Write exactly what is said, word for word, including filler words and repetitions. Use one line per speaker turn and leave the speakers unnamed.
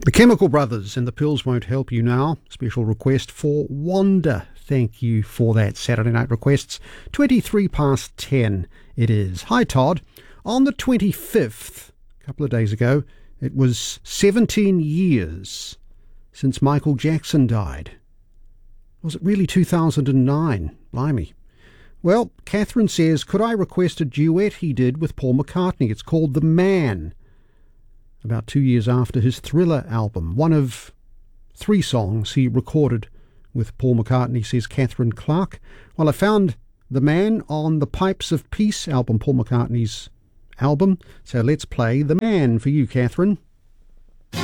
The Chemical Brothers and the Pills Won't Help You Now. Special request for Wanda. Thank you for that. Saturday night requests. twenty-three past ten it is. Hi, Todd. On the twenty-fifth, a couple of days ago, it was seventeen years since Michael Jackson died. Was it really two thousand nine? Blimey. Well, Catherine says, could I request a duet he did with Paul McCartney? It's called The Man. About two years after his Thriller album, one of three songs he recorded with Paul McCartney, says Catherine Clark. Well, I found The Man on the Pipes of Peace album, Paul McCartney's album. So let's play The Man for you, Catherine.